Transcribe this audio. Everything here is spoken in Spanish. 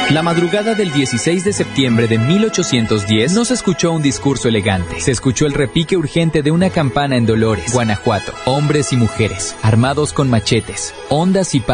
La madrugada del 16 de septiembre de 1810 no se escuchó un discurso elegante. Se escuchó el repique urgente de una campana en Dolores, Guanajuato. Hombres y mujeres, armados con machetes, hondas y